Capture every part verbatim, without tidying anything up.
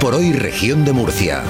por Hoy Región de Murcia.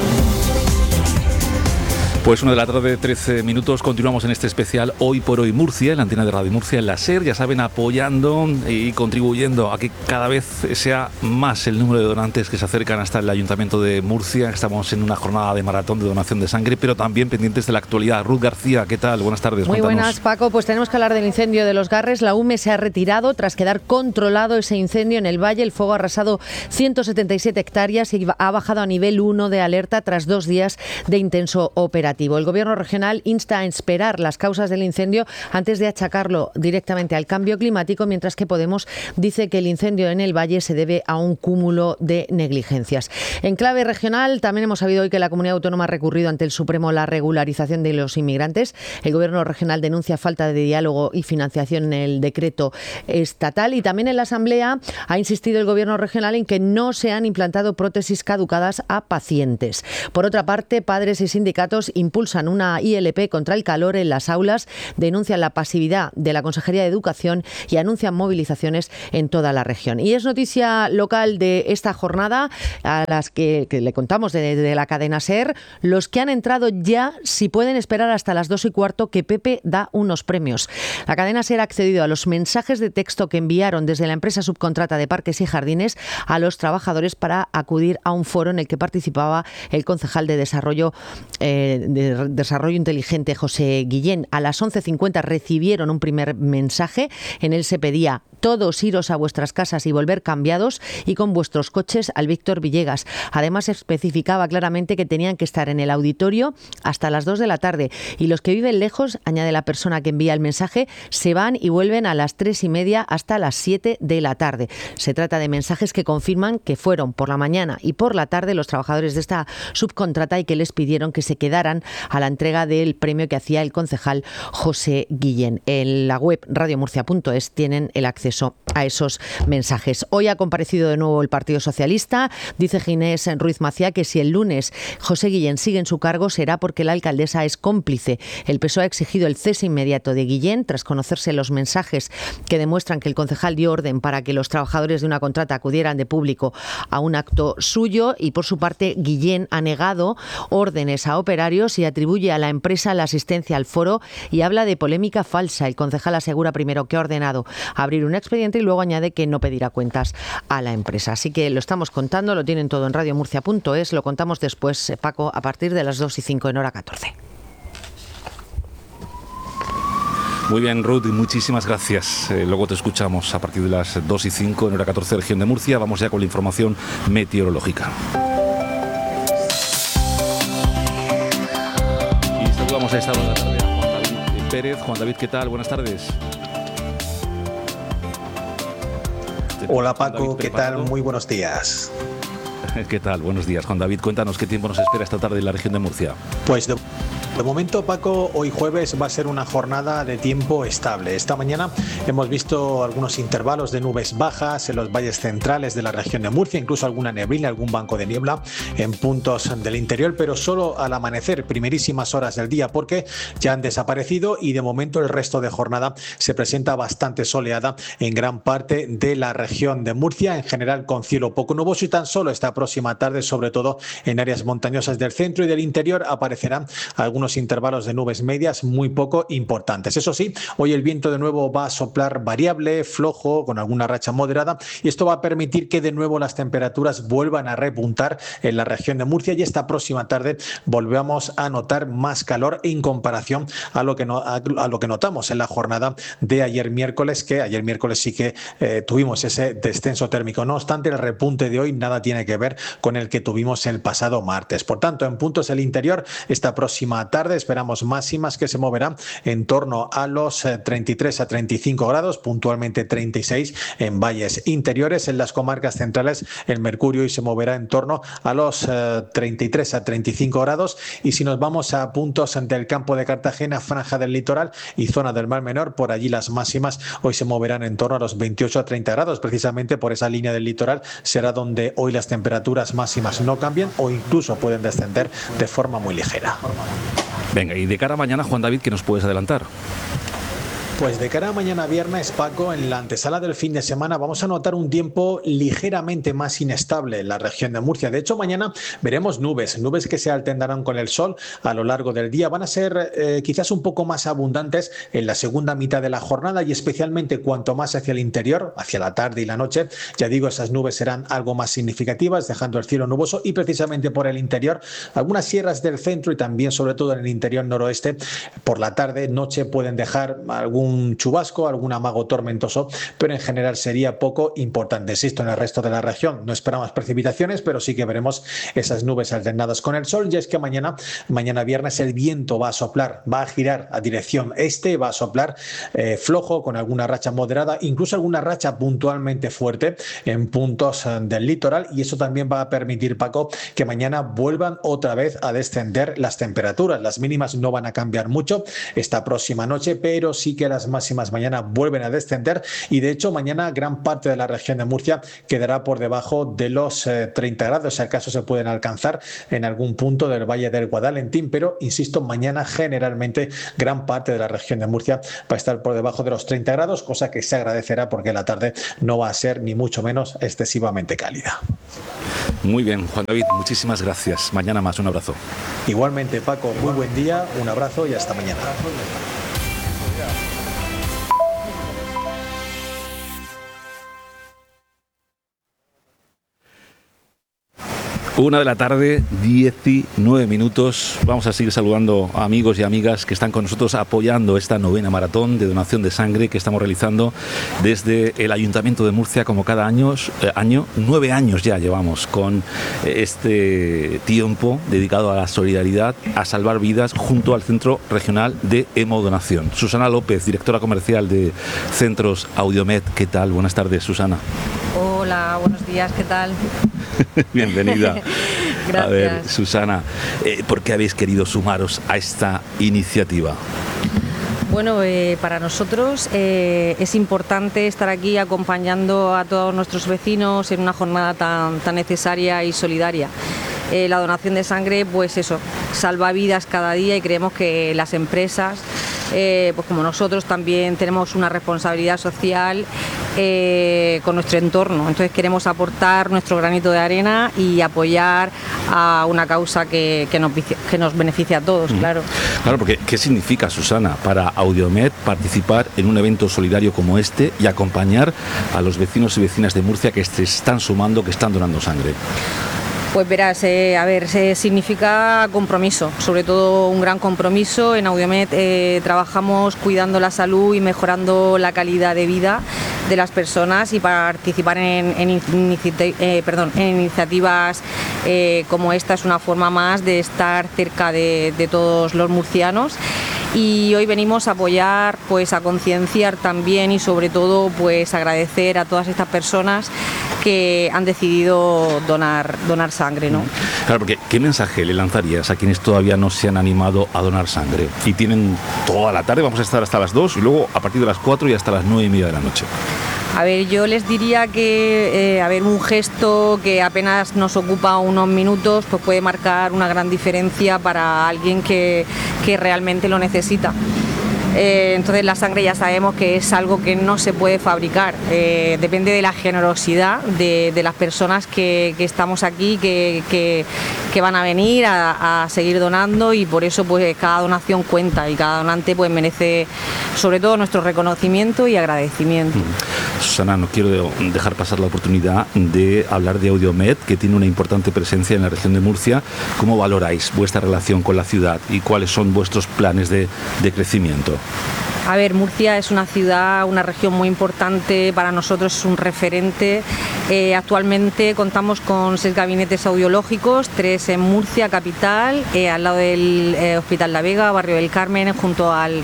Pues una de la tarde, trece minutos, continuamos en este especial Hoy por Hoy Murcia, en la antena de Radio Murcia, en la SER, ya saben, apoyando y contribuyendo a que cada vez sea más el número de donantes que se acercan hasta el Ayuntamiento de Murcia. Estamos en una jornada de maratón de donación de sangre, pero también pendientes de la actualidad. Ruth García, ¿qué tal? Buenas tardes. Muy Cuéntanos. Buenas, Paco. Pues tenemos que hablar del incendio de Los Garres. La U M E se ha retirado tras quedar controlado ese incendio en el valle. El fuego ha arrasado ciento setenta y siete hectáreas y ha bajado a nivel uno de alerta tras dos días de intenso operativo. El Gobierno regional insta a esperar las causas del incendio antes de achacarlo directamente al cambio climático, mientras que Podemos dice que el incendio en el valle se debe a un cúmulo de negligencias. En clave regional, también hemos sabido hoy que la Comunidad Autónoma ha recurrido ante el Supremo la regularización de los inmigrantes. El Gobierno regional denuncia falta de diálogo y financiación en el decreto estatal, y también en la Asamblea ha insistido el Gobierno regional en que no se han implantado prótesis caducadas a pacientes. Por otra parte, padres y sindicatos impulsan una I L P contra el calor en las aulas, denuncian la pasividad de la Consejería de Educación y anuncian movilizaciones en toda la región. Y es noticia local de esta jornada, a las que, que le contamos de, de la cadena SER, los que han entrado ya, si pueden esperar hasta las dos y cuarto, que Pepe da unos premios. La cadena SER ha accedido a los mensajes de texto que enviaron desde la empresa subcontrata de Parques y Jardines a los trabajadores para acudir a un foro en el que participaba el concejal de Desarrollo eh, de Desarrollo Inteligente, José Guillén. A las once cincuenta recibieron un primer mensaje. En él se pedía: todos iros a vuestras casas y volver cambiados y con vuestros coches al Víctor Villegas. Además, especificaba claramente que tenían que estar en el auditorio hasta las dos de la tarde. Y los que viven lejos, añade la persona que envía el mensaje, se van y vuelven a las tres y media hasta las siete de la tarde. Se trata de mensajes que confirman que fueron por la mañana y por la tarde los trabajadores de esta subcontrata y que les pidieron que se quedaran a la entrega del premio que hacía el concejal José Guillén. En la web radiomurcia punto es tienen el acceso a esos mensajes. Hoy ha comparecido de nuevo el Partido Socialista. Dice Ginés Ruiz Maciá que si el lunes José Guillén sigue en su cargo será porque la alcaldesa es cómplice. El P S O E ha exigido el cese inmediato de Guillén tras conocerse los mensajes que demuestran que el concejal dio orden para que los trabajadores de una contrata acudieran de público a un acto suyo, y por su parte Guillén ha negado órdenes a operarios y atribuye a la empresa la asistencia al foro y habla de polémica falsa. El concejal asegura primero que ha ordenado abrir un expediente y luego añade que no pedirá cuentas a la empresa. Así que lo estamos contando, lo tienen todo en radiomurcia punto es, lo contamos después, Paco, a partir de las dos y cinco en hora catorce. Muy bien, Ruth, muchísimas gracias. Eh, luego te escuchamos a partir de las dos y cinco en hora catorce, región de Murcia. Vamos ya con la información meteorológica. Y saludamos a esta hora de la tarde a Juan David Pérez. Juan David, ¿qué tal? Buenas tardes. Hola Paco, ¿qué tal? Muy buenos días. ¿Qué tal? Buenos días, Juan David. Cuéntanos qué tiempo nos espera esta tarde en la región de Murcia. Pues de... De momento, Paco, hoy jueves va a ser una jornada de tiempo estable. Esta mañana hemos visto algunos intervalos de nubes bajas en los valles centrales de la región de Murcia, incluso alguna neblina, algún banco de niebla en puntos del interior, pero solo al amanecer, primerísimas horas del día, porque ya han desaparecido, y de momento el resto de jornada se presenta bastante soleada en gran parte de la región de Murcia, en general con cielo poco nuboso, y tan solo esta próxima tarde, sobre todo en áreas montañosas del centro y del interior, aparecerán algunos intervalos de nubes medias muy poco importantes. Eso sí, hoy el viento de nuevo va a soplar variable, flojo, con alguna racha moderada, y esto va a permitir que de nuevo las temperaturas vuelvan a repuntar en la región de Murcia, y esta próxima tarde volvemos a notar más calor en comparación a lo que, no, a, a lo que notamos en la jornada de ayer miércoles, que ayer miércoles sí que eh, tuvimos ese descenso térmico. No obstante, el repunte de hoy nada tiene que ver con el que tuvimos el pasado martes. Por tanto, en puntos del interior, esta próxima tarde esperamos máximas que se moverán en torno a los treinta y tres a treinta y cinco grados, puntualmente treinta y seis en valles interiores. En las comarcas centrales el mercurio hoy se moverá en torno a los eh, treinta y tres a treinta y cinco grados, y si nos vamos a puntos del campo de Cartagena, franja del litoral y zona del Mar Menor, por allí las máximas hoy se moverán en torno a los veintiocho a treinta grados. Precisamente por esa línea del litoral será donde hoy las temperaturas máximas no cambian o incluso pueden descender de forma muy ligera. Venga, y de cara a mañana, Juan David, ¿qué nos puedes adelantar? Pues de cara a mañana viernes, Paco, en la antesala del fin de semana vamos a notar un tiempo ligeramente más inestable en la región de Murcia. De hecho, mañana veremos nubes, nubes que se alternarán con el sol a lo largo del día. Van a ser eh, quizás un poco más abundantes en la segunda mitad de la jornada y especialmente cuanto más hacia el interior, hacia la tarde y la noche. Ya digo, esas nubes serán algo más significativas, dejando el cielo nuboso y precisamente por el interior, algunas sierras del centro y también sobre todo en el interior noroeste, por la tarde, noche pueden dejar algún un chubasco, algún amago tormentoso, pero en general sería poco importante. Insisto, en el resto de la región no esperamos precipitaciones, pero sí que veremos esas nubes alternadas con el sol. Y es que mañana, mañana viernes, el viento va a soplar, va a girar a dirección este, va a soplar eh, flojo, con alguna racha moderada, incluso alguna racha puntualmente fuerte en puntos del litoral, y eso también va a permitir, Paco, que mañana vuelvan otra vez a descender las temperaturas. Las mínimas no van a cambiar mucho esta próxima noche, pero sí que las máximas mañana vuelven a descender y de hecho mañana gran parte de la región de Murcia quedará por debajo de los eh, treinta grados, si acaso se pueden alcanzar en algún punto del Valle del Guadalentín, pero insisto, mañana generalmente gran parte de la región de Murcia va a estar por debajo de los treinta grados, cosa que se agradecerá porque la tarde no va a ser ni mucho menos excesivamente cálida. Muy bien, Juan David, muchísimas gracias. Mañana más, un abrazo. Igualmente, Paco, muy buen día, un abrazo y hasta mañana. Una de la tarde, diecinueve minutos. Vamos a seguir saludando a amigos y amigas que están con nosotros apoyando esta novena maratón de donación de sangre que estamos realizando desde el Ayuntamiento de Murcia, como cada año. Eh, año nueve años ya llevamos con este tiempo dedicado a la solidaridad, a salvar vidas, junto al Centro Regional de Hemodonación. Susana López, directora comercial de Centros Audiomed. ¿Qué tal? Buenas tardes, Susana. Hola, buenos días, ¿qué tal? Bienvenida. Gracias. A ver, Susana, eh, ¿por qué habéis querido sumaros a esta iniciativa? Bueno, eh, para nosotros eh, es importante estar aquí acompañando a todos nuestros vecinos en una jornada tan, tan necesaria y solidaria. Eh, la donación de sangre, pues eso, salva vidas cada día y creemos que las empresas, eh, pues como nosotros, también tenemos una responsabilidad social eh, con nuestro entorno. Entonces queremos aportar nuestro granito de arena y apoyar a una causa que, que, nos, que nos beneficia a todos, mm. claro. Claro, porque ¿qué significa, Susana, para Audiomed participar en un evento solidario como este y acompañar a los vecinos y vecinas de Murcia que se están sumando, que están donando sangre? Pues verás, eh, a ver, eh, significa compromiso, sobre todo un gran compromiso. En Audiomed eh, trabajamos cuidando la salud y mejorando la calidad de vida de las personas, y participar en, en, inici- eh, perdón, en iniciativas eh, como esta es una forma más de estar cerca de, de todos los murcianos. Y hoy venimos a apoyar, pues a concienciar también y sobre todo pues agradecer a todas estas personas que han decidido donar, donar sangre, ¿no? Claro, porque ¿qué mensaje le lanzarías a quienes todavía no se han animado a donar sangre? Y tienen toda la tarde, vamos a estar hasta las dos y luego a partir de las cuatro y hasta las nueve y media de la noche. A ver, yo les diría que eh, a ver, un gesto que apenas nos ocupa unos minutos, pues puede marcar una gran diferencia para alguien que, que realmente lo necesita. Eh, entonces la sangre ya sabemos que es algo que no se puede fabricar, eh, depende de la generosidad de, de las personas que, que estamos aquí, que, que, que van a venir a, a seguir donando, y por eso pues cada donación cuenta y cada donante pues merece sobre todo nuestro reconocimiento y agradecimiento. Susana, no quiero dejar pasar la oportunidad de hablar de Audiomed, que tiene una importante presencia en la región de Murcia. ¿Cómo valoráis vuestra relación con la ciudad y cuáles son vuestros planes de, de crecimiento? A ver, Murcia es una ciudad, una región muy importante, para nosotros es un referente. Eh, actualmente contamos con seis gabinetes audiológicos, tres en Murcia capital, eh, al lado del eh, Hospital La Vega, Barrio del Carmen, junto al,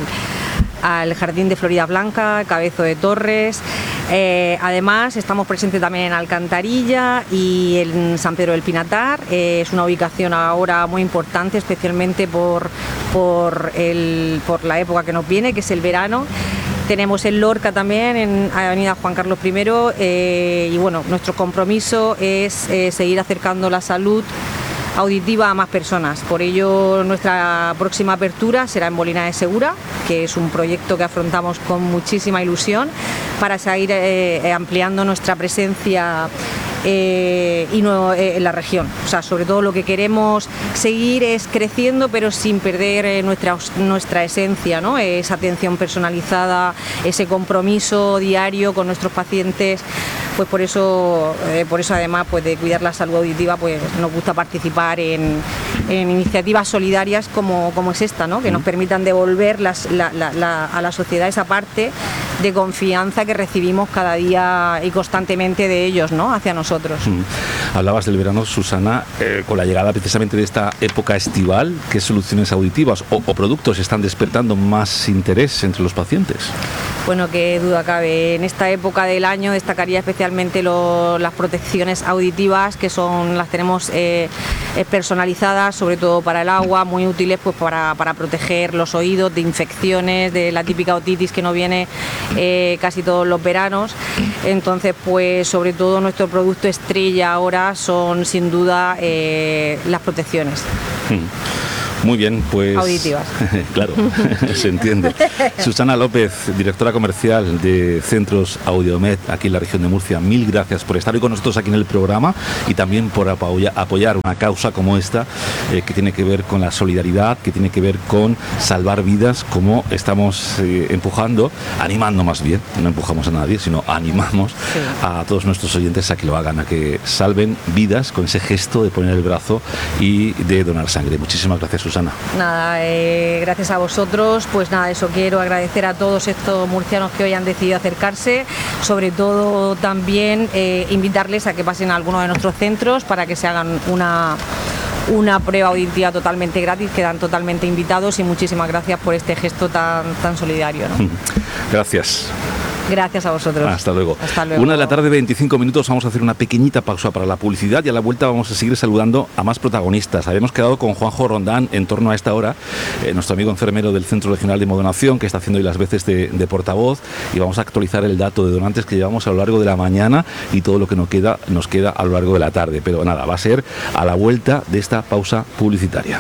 al Jardín de Florida Blanca, Cabezo de Torres. Eh, además estamos presentes también en Alcantarilla y en San Pedro del Pinatar. Eh, es una ubicación ahora muy importante, especialmente por, por, el, por la época que nos viene, que es el verano. Tenemos en Lorca también, en Avenida Juan Carlos primero, eh, y bueno, nuestro compromiso es eh, seguir acercando la salud auditiva a más personas. Por ello, nuestra próxima apertura será en Molina de Segura, que es un proyecto que afrontamos con muchísima ilusión para seguir eh, ampliando nuestra presencia Eh, y no, eh, en la región. O sea, sobre todo lo que queremos seguir es creciendo, pero sin perder eh, nuestra, nuestra esencia, ¿no? Esa atención personalizada, ese compromiso diario con nuestros pacientes. Pues por eso, eh, por eso además pues de cuidar la salud auditiva, pues nos gusta participar en, en iniciativas solidarias como, como es esta, ¿no? Que nos permitan devolver las, la, la, la, a la sociedad esa parte de confianza que recibimos cada día y constantemente de ellos, ¿no? Hacia nosotros. Mm. Hablabas del verano, Susana, eh, con la llegada precisamente de esta época estival, ¿qué soluciones auditivas o, o productos están despertando más interés entre los pacientes? Bueno, qué duda cabe. En esta época del año destacaría especialmente lo, las protecciones auditivas, que son las tenemos eh, personalizadas, sobre todo para el agua, muy útiles pues para, para proteger los oídos de infecciones, de la típica otitis que no viene eh, casi todos los veranos. Entonces, pues sobre todo nuestro producto estrella ahora son sin duda eh, las protecciones. Mm. Muy bien, pues... Auditivas. Claro, se entiende. Susana López, directora comercial de Centros Audiomed aquí en la región de Murcia, mil gracias por estar hoy con nosotros aquí en el programa y también por apoya, apoyar una causa como esta, eh, que tiene que ver con la solidaridad, que tiene que ver con salvar vidas, como estamos eh, empujando, animando más bien, no empujamos a nadie, sino animamos sí. a todos nuestros oyentes a que lo hagan, a que salven vidas con ese gesto de poner el brazo y de donar sangre. Muchísimas gracias, Susana. Nada, eh, gracias a vosotros, pues nada, eso quiero agradecer a todos estos murcianos que hoy han decidido acercarse, sobre todo también eh, invitarles a que pasen a alguno de nuestros centros para que se hagan una, una prueba auditiva totalmente gratis, quedan totalmente invitados y muchísimas gracias por este gesto tan, tan solidario, ¿no? Gracias. Gracias a vosotros. Hasta luego. Hasta luego. Una de la tarde, veinticinco minutos, vamos a hacer una pequeñita pausa para la publicidad y a la vuelta vamos a seguir saludando a más protagonistas. Habíamos quedado con Juanjo Rondán en torno a esta hora, eh, nuestro amigo enfermero del Centro Regional de Hemodonación, que está haciendo hoy las veces de, de portavoz, y vamos a actualizar el dato de donantes que llevamos a lo largo de la mañana y todo lo que nos queda, nos queda a lo largo de la tarde. Pero nada, va a ser a la vuelta de esta pausa publicitaria.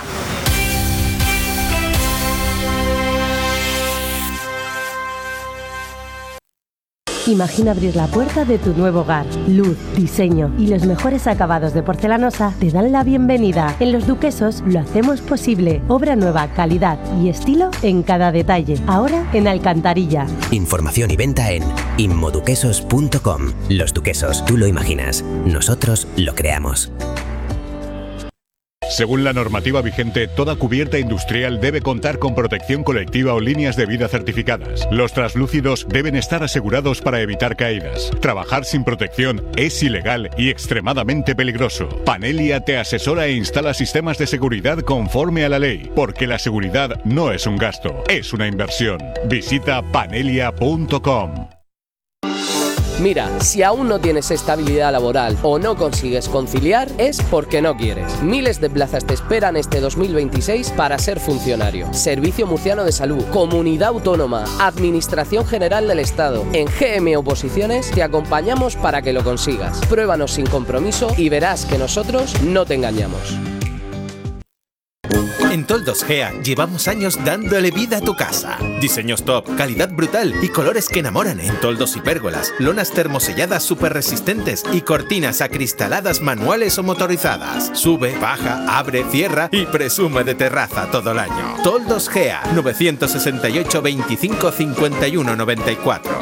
Imagina abrir la puerta de tu nuevo hogar. Luz, diseño y los mejores acabados de porcelanosa te dan la bienvenida. En Los Duquesos lo hacemos posible. Obra nueva, calidad y estilo en cada detalle. Ahora en Alcantarilla. Información y venta en inmoduquesos punto com. Los Duquesos, tú lo imaginas. Nosotros lo creamos. Según la normativa vigente, toda cubierta industrial debe contar con protección colectiva o líneas de vida certificadas. Los translúcidos deben estar asegurados para evitar caídas. Trabajar sin protección es ilegal y extremadamente peligroso. Panelia te asesora e instala sistemas de seguridad conforme a la ley, porque la seguridad no es un gasto, es una inversión. Visita panelia punto com. Mira, si aún no tienes estabilidad laboral o no consigues conciliar, es porque no quieres. Miles de plazas te esperan este dos mil veintiséis para ser funcionario. Servicio Murciano de Salud, Comunidad Autónoma, Administración General del Estado. En G M Oposiciones te acompañamos para que lo consigas. Pruébanos sin compromiso y verás que nosotros no te engañamos. En Toldos Gea llevamos años dándole vida a tu casa. Diseños top, calidad brutal y colores que enamoran en toldos y pérgolas, lonas termoselladas súper resistentes y cortinas acristaladas manuales o motorizadas. Sube, baja, abre, cierra y presume de terraza todo el año. Toldos Gea, nueve seis ocho, veinticinco, cincuenta y uno, noventa y cuatro.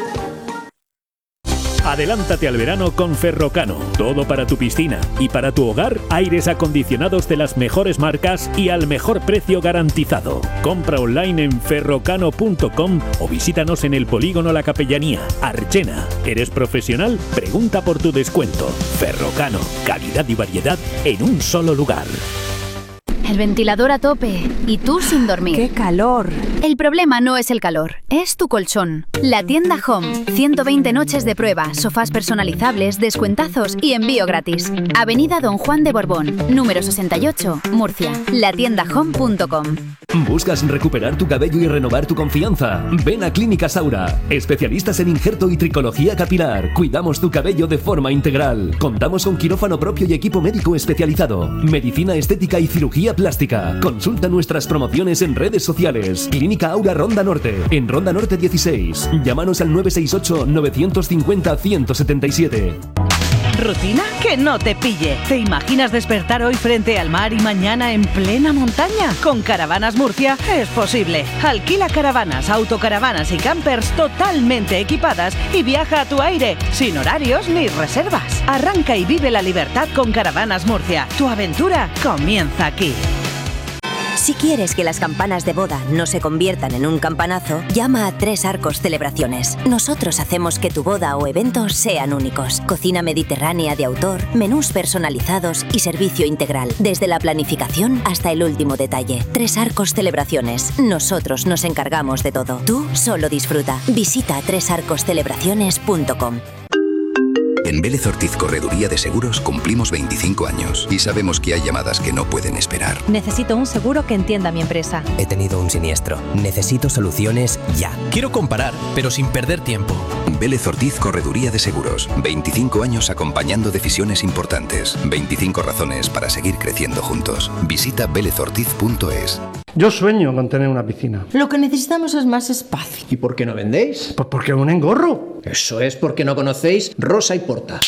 Adelántate al verano con Ferrocano. Todo para tu piscina y para tu hogar, aires acondicionados de las mejores marcas y al mejor precio garantizado. Compra online en ferrocano punto com o visítanos en el Polígono La Capellanía, Archena. ¿Eres profesional? Pregunta por tu descuento. Ferrocano, calidad y variedad en un solo lugar. el ventilador a tope y tú sin dormir. ¡Qué calor! El problema no es el calor, es tu colchón. La tienda Home. ciento veinte noches de prueba, sofás personalizables, descuentazos y envío gratis. Avenida Don Juan de Borbón, número sesenta y ocho, Murcia. la tienda home punto com. ¿Buscas recuperar tu cabello y renovar tu confianza? Ven a Clínica Saura, especialistas en injerto y tricología capilar. Cuidamos tu cabello de forma integral. Contamos con quirófano propio y equipo médico especializado, medicina estética y cirugía plástica. Consulta nuestras promociones en redes sociales. Clínica Aura Ronda Norte, en Ronda Norte dieciséis. Llámanos al nueve seis ocho, nueve cinco cero, uno siete siete. ¿Rutina? Que no te pille. ¿Te imaginas despertar hoy frente al mar y mañana en plena montaña? Con Caravanas Murcia es posible. Alquila caravanas, autocaravanas y campers totalmente equipadas y viaja a tu aire, sin horarios ni reservas. Arranca y vive la libertad con Caravanas Murcia. Tu aventura comienza aquí. Si quieres que las campanas de boda no se conviertan en un campanazo, llama a Tres Arcos Celebraciones. Nosotros hacemos que tu boda o evento sean únicos. Cocina mediterránea de autor, menús personalizados y servicio integral, desde la planificación hasta el último detalle. Tres Arcos Celebraciones. Nosotros nos encargamos de todo. Tú solo disfruta. Visita tres arcos celebraciones punto com. En Vélez Ortiz Correduría de Seguros cumplimos veinticinco años y sabemos que hay llamadas que no pueden esperar. Necesito un seguro que entienda mi empresa. He tenido un siniestro. Necesito soluciones ya. Quiero comparar, pero sin perder tiempo. Vélez Ortiz Correduría de Seguros. veinticinco años acompañando decisiones importantes. veinticinco razones para seguir creciendo juntos. Visita vélez ortiz punto es. Yo sueño con tener una piscina. Lo que necesitamos es más espacio. ¿Y por qué no vendéis? Pues porque aún engorro. Eso es porque no conocéis Rosa y Porta.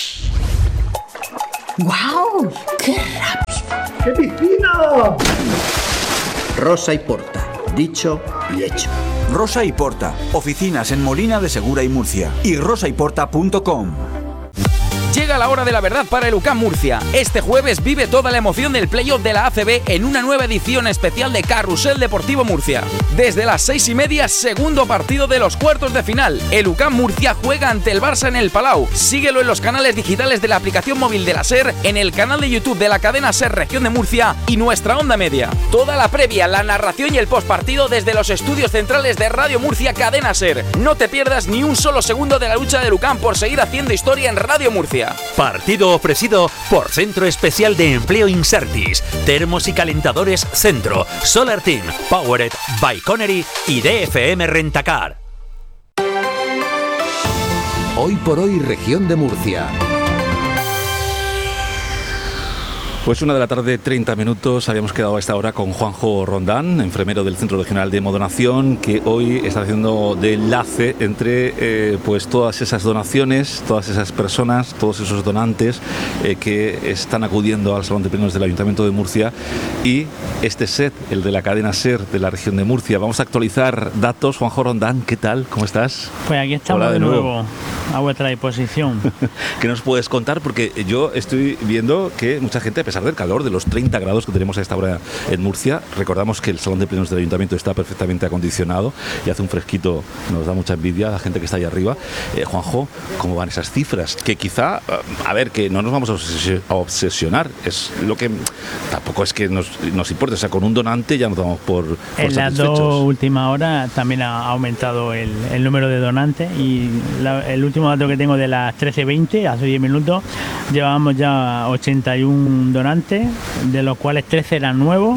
¡Guau! ¡Qué rápido! ¡Qué piscina! Rosa y Porta. Dicho y hecho. Rosa y Porta. Oficinas en Molina de Segura y Murcia. Y rosa y porta punto com. Llega la hora de la verdad para el U C A M Murcia. Este jueves vive toda la emoción del playoff de la A C B en una nueva edición especial de Carrusel Deportivo Murcia. Desde las seis y media, segundo partido de los cuartos de final. El U C A M Murcia juega ante el Barça en el Palau. Síguelo en los canales digitales de la aplicación móvil de la SER, en el canal de YouTube de la cadena SER Región de Murcia y nuestra onda media. Toda la previa, la narración y el postpartido desde los estudios centrales de Radio Murcia Cadena SER. No te pierdas ni un solo segundo de la lucha del U C A M por seguir haciendo historia en Radio Murcia. Partido ofrecido por Centro Especial de Empleo Insertis, Termos y Calentadores Centro, Solar Team, Powered by Connery y D F M Rentacar. Hoy por hoy, Región de Murcia. Pues una de la tarde, treinta minutos, habíamos quedado a esta hora con Juanjo Rondán, enfermero del Centro Regional de Hemodonación, que hoy está haciendo de enlace entre eh, pues todas esas donaciones, todas esas personas, todos esos donantes eh, que están acudiendo al Salón de Plenos del Ayuntamiento de Murcia y este set, el de la cadena SER de la Región de Murcia. Vamos a actualizar datos. Juanjo Rondán, ¿qué tal? ¿Cómo estás? Pues aquí estamos. Hola de, de nuevo. nuevo a vuestra disposición. ¿Qué nos puedes contar? Porque yo estoy viendo que mucha gente, a pesar del calor, de los treinta grados que tenemos a esta hora en Murcia, recordamos que el Salón de Plenos del Ayuntamiento está perfectamente acondicionado y hace un fresquito, nos da mucha envidia a la gente que está ahí arriba. Eh, Juanjo, ¿cómo van esas cifras? Que quizá, a ver, que no nos vamos a obsesionar, es lo que tampoco es que nos, nos importe, o sea, con un donante ya nos damos por, por en las dos últimas horas también ha aumentado el, el número de donantes y la, el último dato que tengo de las trece veinte, hace diez minutos, llevábamos ya ochenta y uno donantes, de los cuales trece eran nuevos,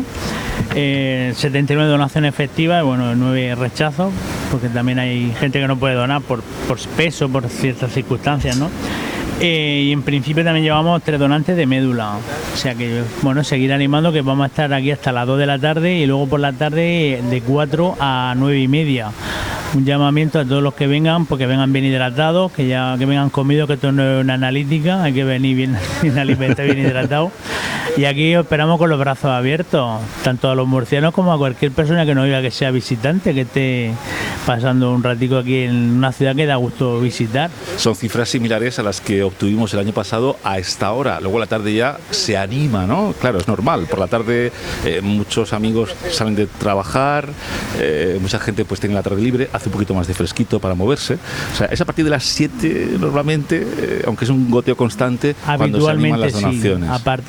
eh, setenta y nueve donaciones efectivas y bueno, nueve rechazos, porque también hay gente que no puede donar por, por peso, por ciertas circunstancias, ¿no? Eh, y en principio también llevamos tres donantes de médula, o sea que bueno, seguir animando, que vamos a estar aquí hasta las dos de la tarde y luego por la tarde de cuatro a nueve y media. Un llamamiento a todos los que vengan, porque vengan bien hidratados, que ya que vengan comidos, que esto no es una analítica, hay que venir bien, bien alimentado, bien hidratado. Y aquí esperamos con los brazos abiertos, tanto a los murcianos como a cualquier persona que no diga que sea visitante, que esté pasando un ratico aquí en una ciudad que da gusto visitar. Son cifras similares a las que obtuvimos el año pasado a esta hora. Luego la tarde ya se anima, ¿no? Claro, es normal. Por la tarde eh, muchos amigos salen de trabajar, eh, mucha gente pues tiene la tarde libre, hace un poquito más de fresquito para moverse. O sea, es a partir de las siete normalmente, eh, aunque es un goteo constante, cuando se animan las donaciones. Sí, a partir de las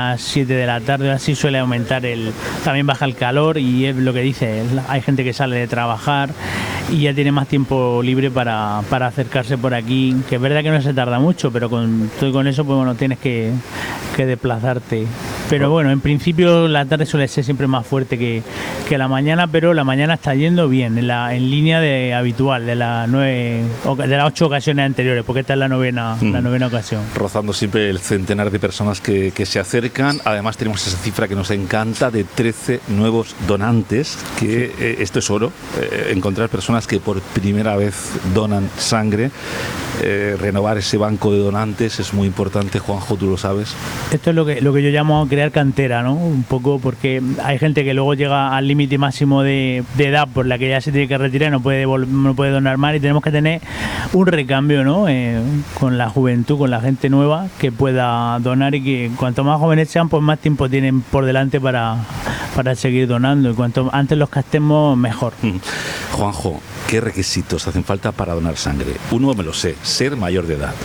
las siete de la tarde, así suele aumentar el, también baja el calor y es lo que dice, hay gente que sale de trabajar y ya tiene más tiempo libre para, para acercarse por aquí, que es verdad que no se tarda mucho, pero con todo con eso pues bueno, tienes que, que desplazarte. Pero bueno, en principio la tarde suele ser siempre más fuerte que, que la mañana, pero la mañana está yendo bien, en, la, en línea de habitual, de las nueve, de las ocho ocasiones anteriores, porque esta es la novena, mm. la novena ocasión. Rozando siempre el centenar de personas que, que se acercan. Además tenemos esa cifra que nos encanta de trece nuevos donantes, que sí. eh, esto es oro, eh, encontrar personas que por primera vez donan sangre. Eh, renovar ese banco de donantes es muy importante. Juanjo, tú lo sabes. Esto es lo que, lo que yo llamo crear cantera, ¿no? Un poco porque hay gente que luego llega al límite máximo de, de edad por la que ya se tiene que retirar y no puede, no puede donar más, y tenemos que tener un recambio, ¿no? Eh, con la juventud, con la gente nueva que pueda donar, y que cuanto más jóvenes sean, pues más tiempo tienen por delante para, para seguir donando, y cuanto antes los captemos, mejor. Juanjo, ¿qué requisitos hacen falta para donar sangre? Uno me lo sé, ser mayor de edad.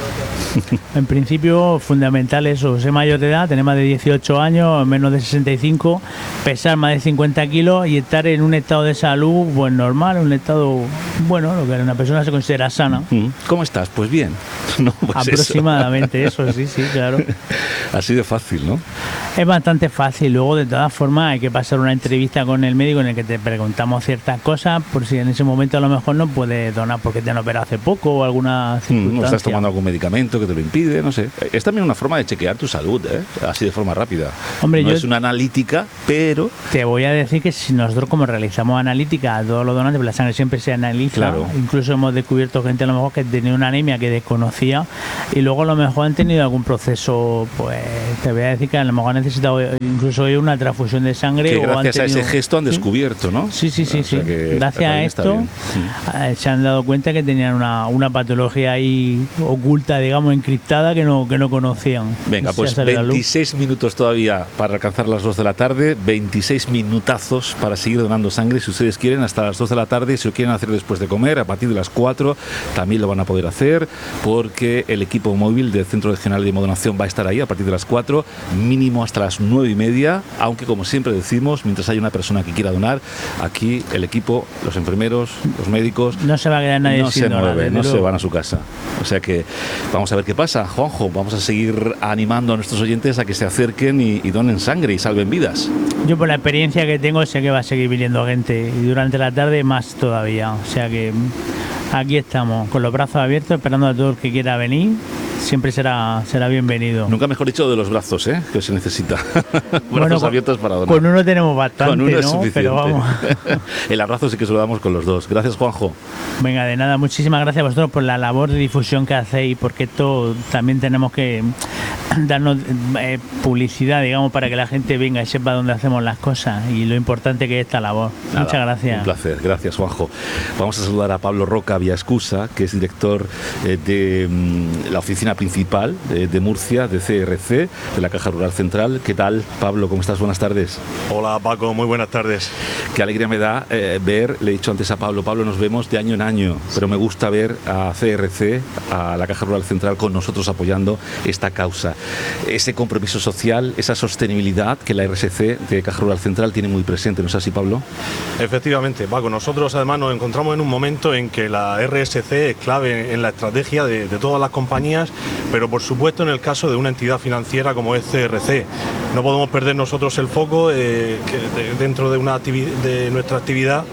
En principio, fundamental eso, ser mayor de edad, tener más de dieciocho años, menos de sesenta y cinco, pesar más de cincuenta kilos y estar en un estado de salud pues normal, un estado, bueno, lo que una persona se considera sana. ¿Cómo estás? Pues bien. No, pues aproximadamente eso. eso, sí, sí, claro. Así de fácil, ¿no? Es bastante fácil. Luego, de todas formas, hay que pasar una entrevista con el médico en el que te preguntamos ciertas cosas, por si en ese momento a lo mejor no puedes donar porque te han operado hace poco o alguna circunstancia. No estás tomando algún medicamento que te lo impide, no sé. Es también una forma de chequear tu salud, ¿eh? Así de forma rápida. Hombre, no yo es una analítica, pero... Te voy a decir que si nosotros, como realizamos analítica a todos los donantes, pues la sangre siempre se analiza. Claro. Incluso hemos descubierto gente a lo mejor que tenía una anemia que desconocía y luego a lo mejor han tenido algún proceso, pues te voy a decir que a lo mejor han necesitado incluso una transfusión de sangre. Que o gracias han tenido... a ese gesto han descubierto, ¿no? Sí, sí, sí. O sea sí. que gracias a esto sí. se han dado cuenta que tenían una, una patología ahí oculta, digamos, encriptada, que no, que no conocían. Venga, pues veintiséis minutos todavía para alcanzar las dos de la tarde, veintiséis minutazos para seguir donando sangre, si ustedes quieren, hasta las dos de la tarde. Si lo quieren hacer después de comer, a partir de las cuatro, también lo van a poder hacer, porque el equipo móvil del Centro Regional de Hemodonación va a estar ahí a partir de las cuatro, mínimo hasta las nueve y media, aunque como siempre decimos, mientras haya una persona que quiera donar, aquí el equipo, los enfermeros, los médicos, no se va a quedar nadie no sin se donar, mueve, no luego. se van a su casa. O sea que vamos a ver qué pasa. Juanjo, vamos a seguir animando a nuestros oyentes a que se acerquen y, y donen sangre y salven vidas. Yo, por la experiencia que tengo, sé que va a seguir viniendo gente, y durante la tarde más todavía. O sea que aquí estamos, con los brazos abiertos, esperando a todo el que quiera venir. Siempre será será bienvenido. Nunca mejor dicho de los brazos, ¿eh? Que se necesita. Brazos bueno, abiertos para donar. Con uno tenemos bastante, con uno ¿no? es suficiente. Pero vamos. El abrazo sí que se lo damos con los dos. Gracias, Juanjo. Venga, de nada, muchísimas gracias a vosotros por la labor de difusión que hacéis, porque esto también tenemos que darnos eh, publicidad, digamos, para que la gente venga y sepa dónde hacemos las cosas y lo importante que es esta labor. Nada, muchas gracias. Un placer, gracias, Juanjo. Vamos a saludar a Pablo Roca Villaescusa, que es director eh, de mm, la oficina principal de, de Murcia, de C R C, de la Caja Rural Central. ¿Qué tal, Pablo? ¿Cómo estás? Buenas tardes. Hola, Paco, muy buenas tardes. Qué alegría me da eh, ver, le he dicho antes a Pablo, Pablo, nos vemos de año en año, pero me gusta ver a C R C, a la Caja Rural Central, con nosotros apoyando esta causa. Ese compromiso social, esa sostenibilidad que la R S C de Caja Rural Central tiene muy presente, ¿no es así, Pablo? Efectivamente, Paco, nosotros además nos encontramos en un momento en que la R S C es clave en la estrategia de, de todas las compañías, pero por supuesto en el caso de una entidad financiera como es C R C. No podemos perder nosotros el foco eh, que de, dentro de, una activi- de nuestra actividad,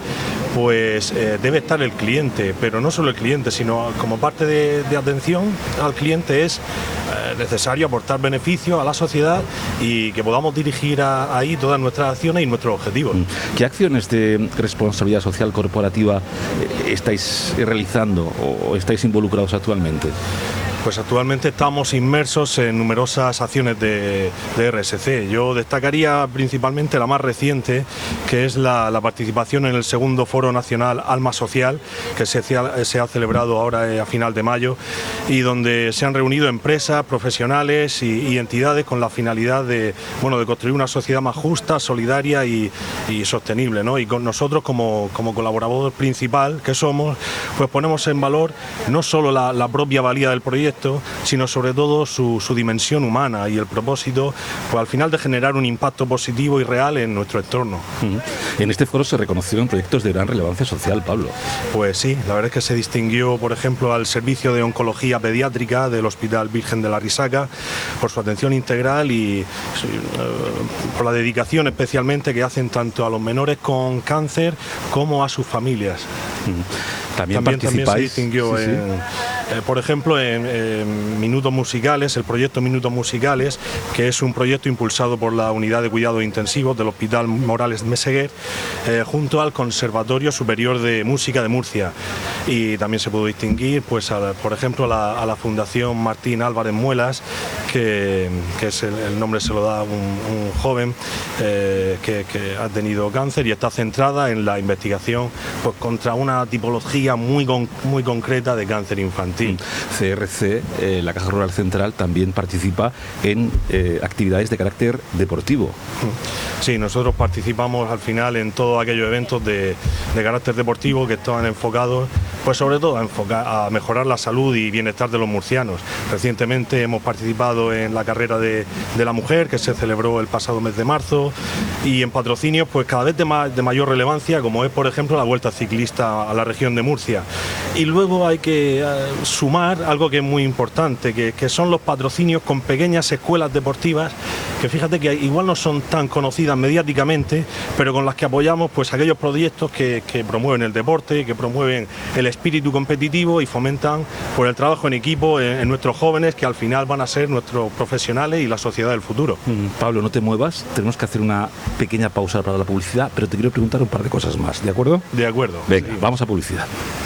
pues eh, debe estar el cliente, pero no solo el cliente, sino como parte de, de atención al cliente es eh, necesario aportar beneficios a la sociedad y que podamos dirigir a, ahí todas nuestras acciones y nuestros objetivos. ¿Qué acciones de responsabilidad social corporativa estáis realizando o estáis involucrados actualmente? Pues actualmente estamos inmersos en numerosas acciones de, de R S C. Yo destacaría principalmente la más reciente, que es la, la participación en el segundo Foro Nacional Alma Social, que se, se ha celebrado ahora a final de mayo, y donde se han reunido empresas, profesionales y, y entidades con la finalidad de, bueno, de construir una sociedad más justa, solidaria y, y sostenible, ¿no? Y con nosotros como, como colaborador principal que somos, pues ponemos en valor no solo la, la propia valía del proyecto, proyecto, sino sobre todo su, su dimensión humana y el propósito, pues al final, de generar un impacto positivo y real en nuestro entorno. En este foro se reconocieron proyectos de gran relevancia social, Pablo. Pues sí, la verdad es que se distinguió, por ejemplo, al Servicio de Oncología Pediátrica del Hospital Virgen de la Risaca por su atención integral y eh, por la dedicación especialmente que hacen tanto a los menores con cáncer como a sus familias. También, también, también se participáis, distinguió, sí, sí. En, eh, por ejemplo, en, en Minutos Musicales, el proyecto Minutos Musicales, que es un proyecto impulsado por la Unidad de Cuidados Intensivos del Hospital Morales de Meseguer, eh, junto al Conservatorio Superior de Música de Murcia. Y también se pudo distinguir, pues, a, por ejemplo, a la, a la Fundación Martín Álvarez Muelas, que, que es el, el nombre se lo da un, un joven eh, que, que ha tenido cáncer y está centrada en la investigación, pues, contra una tipología muy, con, muy concreta de cáncer infantil. C R C, eh, la Caja Rural Central, también participa en eh, actividades de carácter deportivo. Sí, nosotros participamos al final en todos aquellos eventos de, de carácter deportivo que estaban enfocados, pues sobre todo a, enfocar, a mejorar la salud y bienestar de los murcianos. Recientemente hemos participado en la carrera de, de la mujer, que se celebró el pasado mes de marzo, y en patrocinios pues cada vez de, ma, de mayor relevancia, como es por ejemplo la Vuelta Ciclista a la región de Murcia. Y luego hay que uh, sumar algo que es muy importante, que, que son los patrocinios con pequeñas escuelas deportivas, que fíjate que igual no son tan conocidas mediáticamente, pero con las que apoyamos pues aquellos proyectos que, que promueven el deporte, que promueven el espíritu competitivo y fomentan por el trabajo en equipo en, en nuestros jóvenes, que al final van a ser nuestros profesionales y la sociedad del futuro. Mm, Pablo, no te muevas, tenemos que hacer una pequeña pausa para la publicidad, pero te quiero preguntar un par de cosas más, ¿de acuerdo? De acuerdo. Venga, sí. Vamos a publicidad.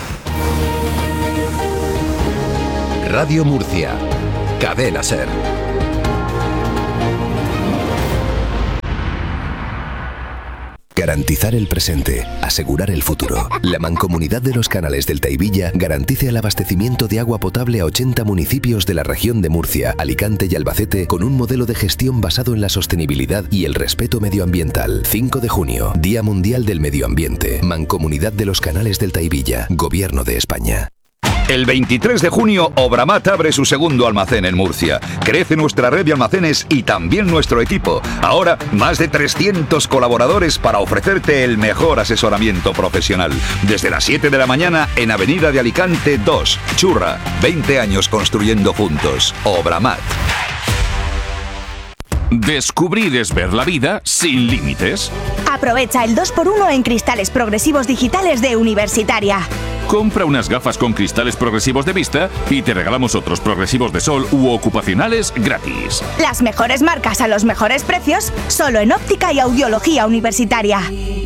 Radio Murcia, Cadena Ser. Garantizar el presente, asegurar el futuro. La Mancomunidad de los Canales del Taivilla garantiza el abastecimiento de agua potable a ochenta municipios de la región de Murcia, Alicante y Albacete con un modelo de gestión basado en la sostenibilidad y el respeto medioambiental. cinco de junio, Día Mundial del Medio Ambiente. Mancomunidad de los Canales del Taivilla, Gobierno de España. El veintitrés de junio, Obramat abre su segundo almacén en Murcia. Crece nuestra red de almacenes y también nuestro equipo. Ahora, más de trescientos colaboradores para ofrecerte el mejor asesoramiento profesional. Desde las siete de la mañana en Avenida de Alicante dos, Churra. veinte años construyendo juntos. Obramat. Descubrir es ver la vida sin límites. Aprovecha el dos por uno en cristales progresivos digitales de Universitaria. Compra unas gafas con cristales progresivos de vista y te regalamos otros progresivos de sol u ocupacionales gratis. Las mejores marcas a los mejores precios, solo en óptica y audiología Universitaria.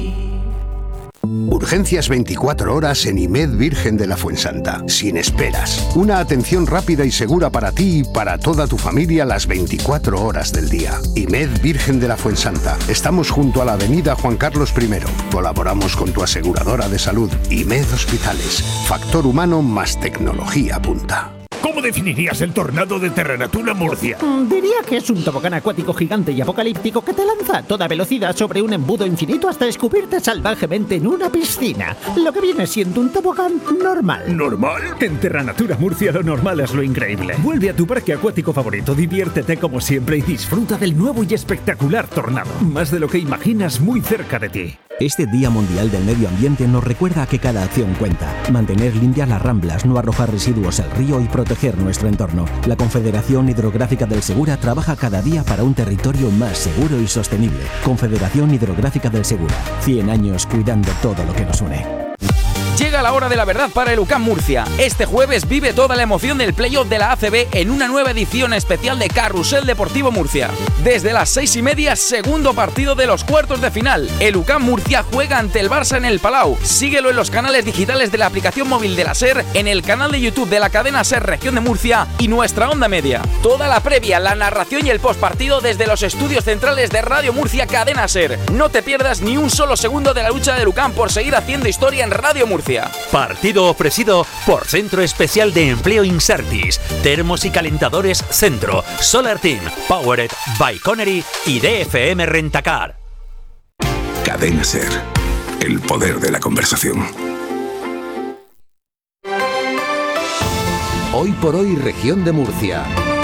Urgencias veinticuatro horas en IMED Virgen de la Fuensanta. Sin esperas. Una atención rápida y segura para ti y para toda tu familia las veinticuatro horas del día. IMED Virgen de la Fuensanta. Estamos junto a la avenida Juan Carlos primero. Colaboramos con tu aseguradora de salud. IMED Hospitales. Factor humano más tecnología punta. ¿Cómo definirías el tornado de Terranatura Murcia? Diría que es un tobogán acuático gigante y apocalíptico que te lanza a toda velocidad sobre un embudo infinito hasta escupirte salvajemente en una piscina. Lo que viene siendo un tobogán normal. ¿Normal? En Terranatura Murcia lo normal es lo increíble. Vuelve a tu parque acuático favorito, diviértete como siempre y disfruta del nuevo y espectacular tornado. Más de lo que imaginas muy cerca de ti. Este Día Mundial del Medio Ambiente nos recuerda que cada acción cuenta. Mantener limpias las ramblas, no arrojar residuos al río y proteger nuestro entorno. La Confederación Hidrográfica del Segura trabaja cada día para un territorio más seguro y sostenible. Confederación Hidrográfica del Segura. cien años cuidando todo lo que nos une. Llega la hora de la verdad para el U C A M Murcia. Este jueves vive toda la emoción del playoff de la A C B en una nueva edición especial de Carrusel Deportivo Murcia. Desde las seis y media, segundo partido de los cuartos de final. El U C A M Murcia juega ante el Barça en el Palau. Síguelo en los canales digitales de la aplicación móvil de la SER, en el canal de YouTube de la cadena SER Región de Murcia y nuestra onda media. Toda la previa, la narración y el postpartido desde los estudios centrales de Radio Murcia Cadena SER. No te pierdas ni un solo segundo de la lucha del U C A M por seguir haciendo historia en Radio Murcia. Partido ofrecido por Centro Especial de Empleo Insertis, Termos y Calentadores Centro, Solar Team, Powered by Connery y D F M Rentacar. Cadena Ser, el poder de la conversación. Hoy por hoy, región de Murcia.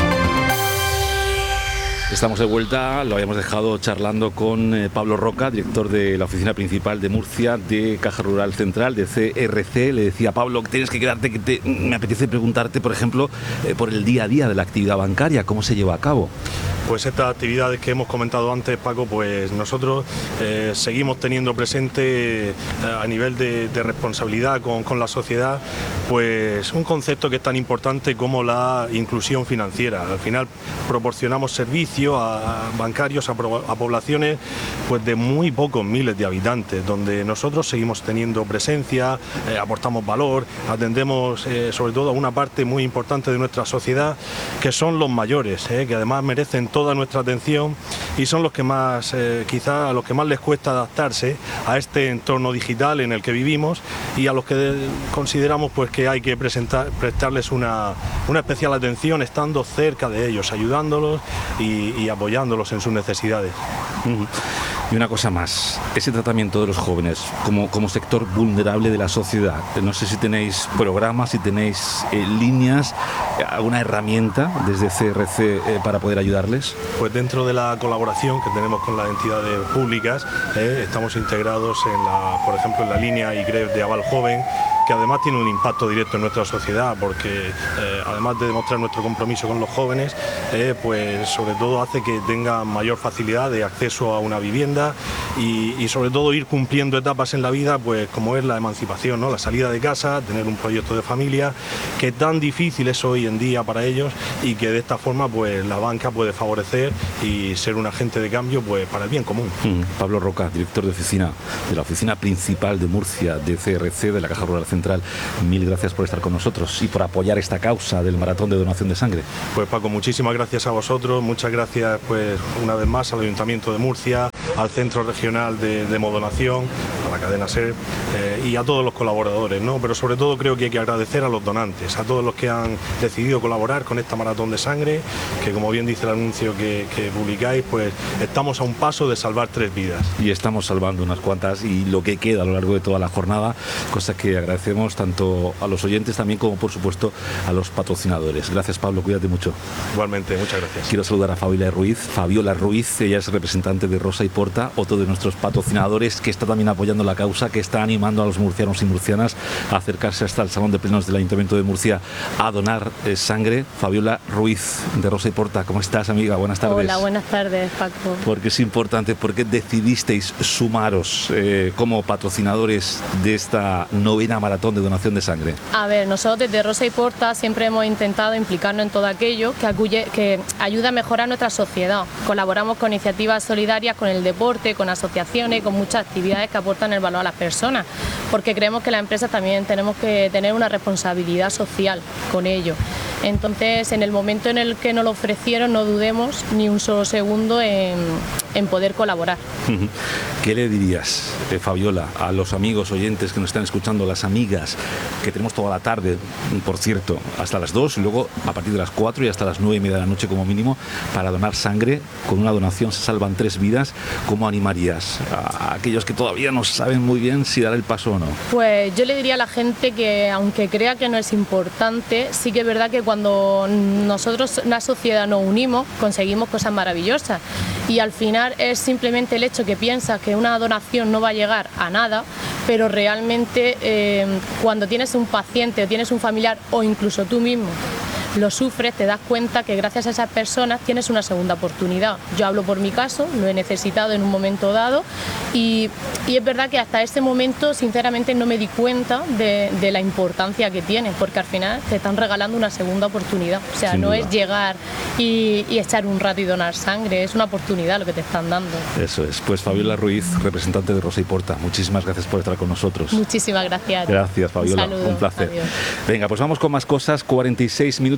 Estamos de vuelta, lo habíamos dejado charlando con eh, Pablo Roca, director de la oficina principal de Murcia de Caja Rural Central, de C R C. Le decía, Pablo, que tienes que quedarte, que te, me apetece preguntarte, por ejemplo, eh, por el día a día de la actividad bancaria, ¿cómo se lleva a cabo? Pues estas actividades que hemos comentado antes, Paco, pues nosotros eh, seguimos teniendo presente eh, a nivel de, de responsabilidad con, con la sociedad, pues un concepto que es tan importante como la inclusión financiera. Al final proporcionamos servicios a, a bancarios a, a poblaciones pues de muy pocos miles de habitantes, donde nosotros seguimos teniendo presencia, eh, aportamos valor, atendemos eh, sobre todo a una parte muy importante de nuestra sociedad, que son los mayores, eh, que además merecen toda nuestra atención y son los que más, eh, quizá a los que más les cuesta adaptarse a este entorno digital en el que vivimos y a los que de, consideramos pues que hay que presentar, prestarles una, una especial atención estando cerca de ellos, ayudándolos y, y apoyándolos en sus necesidades. Uh-huh. Y una cosa más, ese tratamiento de los jóvenes como, como sector vulnerable de la sociedad, no sé si tenéis programas, si tenéis eh, líneas, alguna herramienta desde C R C eh, para poder ayudarles. Pues dentro de la colaboración que tenemos con las entidades públicas, eh, estamos integrados en la, por ejemplo, en la línea I G R E F de Aval Joven, que además tiene un impacto directo en nuestra sociedad, porque eh, además de demostrar nuestro compromiso con los jóvenes, eh, pues sobre todo hace que tengan mayor facilidad de acceso a una vivienda y, y sobre todo ir cumpliendo etapas en la vida, pues como es la emancipación, ¿no? La salida de casa, tener un proyecto de familia, que tan difícil es hoy en día para ellos y que de esta forma pues la banca puede favorecer y ser un agente de cambio pues para el bien común. Mm. Pablo Roca, director de oficina de la oficina principal de Murcia de C R C, de la Caja Rural Central, mil gracias por estar con nosotros y por apoyar esta causa del maratón de donación de sangre. Pues Paco, muchísimas gracias a vosotros, muchas gracias pues una vez más al Ayuntamiento de Murcia, al Centro Regional de, de Hemodonación, a la cadena SER eh, y a todos los colaboradores, ¿no? Pero sobre todo creo que hay que agradecer a los donantes, a todos los que han decidido colaborar con esta maratón de sangre, que como bien dice el anuncio que, que publicáis, pues estamos a un paso de salvar tres vidas. Y estamos salvando unas cuantas y lo que queda a lo largo de toda la jornada, cosa que agradecemos tanto a los oyentes también como por supuesto a los patrocinadores. Gracias, Pablo, cuídate mucho. Igualmente, muchas gracias. Quiero saludar a Fabiola Ruiz, Fabiola Ruiz, ella es representante de Rosa y Porta, otro de nuestros patrocinadores que está también apoyando la causa, que está animando a los murcianos y murcianas a acercarse hasta el Salón de Plenos del Ayuntamiento de Murcia a donar eh, sangre. Fabiola Ruiz, de Rosa y Porta, ¿cómo estás, amiga? Buenas tardes. Hola, buenas tardes, Paco. Porque es importante, porque decidisteis sumaros eh, como patrocinadores de esta novena maratón de donación de sangre. A ver, nosotros desde Rosa y Porta siempre hemos intentado implicarnos en todo aquello que, acuye, que ayuda a mejorar nuestra sociedad. Colaboramos con iniciativas solidarias, con el deporte, con asociaciones, con muchas actividades que aportan el valor a las personas, porque creemos que las empresas también tenemos que tener una responsabilidad social con ello. Entonces, en el momento en el que nos lo ofrecieron, no dudemos ni un solo segundo en, en poder colaborar. ¿Qué le dirías, eh, Fabiola, a los amigos oyentes que nos están escuchando, las amigas, que tenemos toda la tarde, por cierto, hasta las dos y luego a partir de las cuatro y hasta las nueve y media de la noche como mínimo, para donar sangre? Con una donación se salvan tres vidas. ¿Cómo animarías a aquellos que todavía no saben muy bien si dar el paso o no? Pues yo le diría a la gente que, aunque crea que no es importante, sí que es verdad que cuando nosotros, la sociedad, nos unimos, conseguimos cosas maravillosas. Y al final es simplemente el hecho que piensas que una donación no va a llegar a nada, pero realmente eh, cuando tienes un paciente o tienes un familiar o incluso tú mismo lo sufres, te das cuenta que gracias a esas personas tienes una segunda oportunidad. Yo hablo por mi caso, lo he necesitado en un momento dado y, y es verdad que hasta ese momento sinceramente no me di cuenta de, de la importancia que tiene, porque al final te están regalando una segunda oportunidad. O sea, Sin no duda. es llegar y, y echar un rato y donar sangre, es una oportunidad lo que te están dando. Eso es. Pues Fabiola Ruiz, representante de Rosa y Porta, muchísimas gracias por estar con nosotros. Muchísimas gracias. Gracias, Fabiola. Un saludo. Un placer. Adiós. Venga, pues vamos con más cosas. cuarenta y seis minutos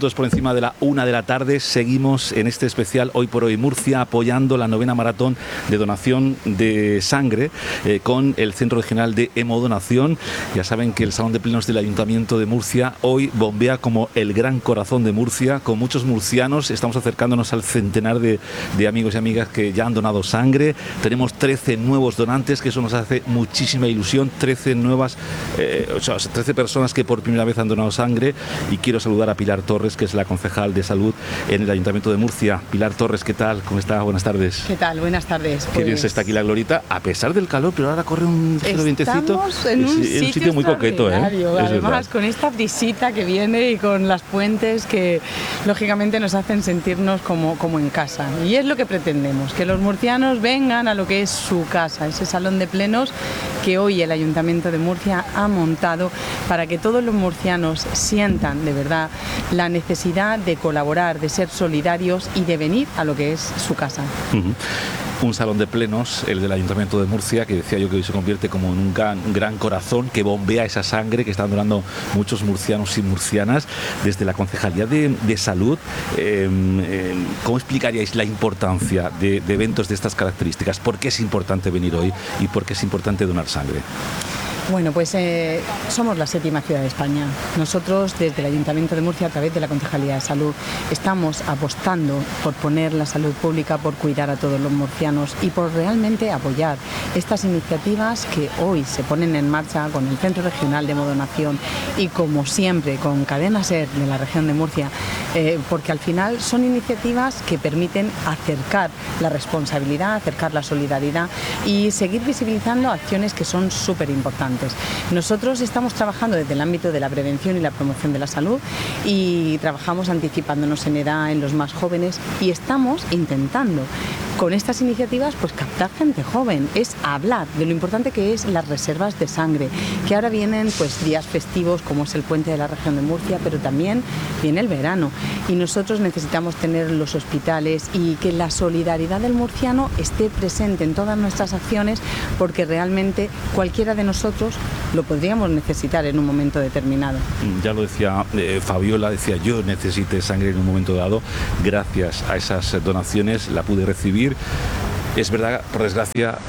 minutos por encima de la una de la tarde. Seguimos en este especial Hoy por Hoy Murcia, apoyando la novena maratón de donación de sangre eh, con el Centro Regional de Hemodonación. Ya saben que el Salón de Plenos del Ayuntamiento de Murcia hoy bombea como el gran corazón de Murcia, con muchos murcianos. Estamos acercándonos al centenar de, de amigos y amigas que ya han donado sangre. Tenemos trece nuevos donantes, que eso nos hace muchísima ilusión. trece nuevas, eh, o sea, trece personas que por primera vez han donado sangre. Y quiero saludar a Pilar Torres, que es la concejal de salud en el Ayuntamiento de Murcia. Pilar Torres, ¿qué tal? ¿Cómo está? Buenas tardes. ¿Qué tal? Buenas tardes. Qué bien se está aquí la Glorita, a pesar del calor, pero ahora corre un vientecito. Estamos en un, es, sitio, un sitio muy coqueto, ¿eh? Además, con esta brisita que viene y con las puentes que lógicamente nos hacen sentirnos como, como en casa. Y es lo que pretendemos, que los murcianos vengan a lo que es su casa, ese salón de plenos que hoy el Ayuntamiento de Murcia ha montado para que todos los murcianos sientan de verdad la necesidad de colaborar, de ser solidarios y de venir a lo que es su casa. Uh-huh. Un salón de plenos, el del Ayuntamiento de Murcia, que decía yo que hoy se convierte como en un gran, un gran corazón que bombea esa sangre que están donando muchos murcianos y murcianas. Desde la Concejalía de, de Salud, eh, eh, ¿cómo explicaríais la importancia de, de eventos de estas características? ¿Por qué es importante venir hoy y por qué es importante donar sangre? Bueno, pues eh, somos la séptima ciudad de España. Nosotros, desde el Ayuntamiento de Murcia, a través de la Concejalía de Salud, estamos apostando por poner la salud pública, por cuidar a todos los murcianos y por realmente apoyar estas iniciativas que hoy se ponen en marcha con el Centro Regional de Hemodonación y, como siempre, con Cadena SER de la región de Murcia, eh, porque al final son iniciativas que permiten acercar la responsabilidad, acercar la solidaridad y seguir visibilizando acciones que son súper importantes. Nosotros estamos trabajando desde el ámbito de la prevención y la promoción de la salud y trabajamos anticipándonos en edad en los más jóvenes y estamos intentando con estas iniciativas pues captar gente joven, es hablar de lo importante que es las reservas de sangre, que ahora vienen pues días festivos como es el puente de la región de Murcia, pero también viene el verano y nosotros necesitamos tener los hospitales y que la solidaridad del murciano esté presente en todas nuestras acciones, porque realmente cualquiera de nosotros lo podríamos necesitar en un momento determinado. Ya lo decía eh, Fabiola, decía yo necesité sangre en un momento dado. Gracias a esas donaciones la pude recibir. Es verdad, por desgracia,